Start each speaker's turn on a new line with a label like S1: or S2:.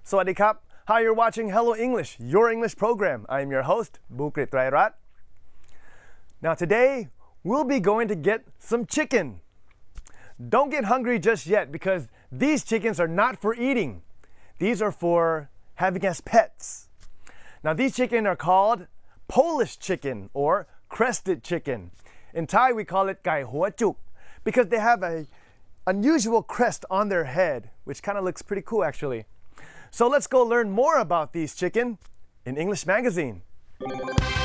S1: Sawadee-kap. Hi, you're watching Hello English, your English program. I am your host, Bukrit Rairat. Now today, we'll be going to get some chicken. Don't get hungry just yet because these chickens are not for eating. These are for having as pets. Now these chicken are called Polish chicken or crested chicken. In Thai, we call it Gai Hua Chuk because they have a unusual crest on their head, which kind of looks pretty cool actually. So let's go learn more about these chicken in English Magazine.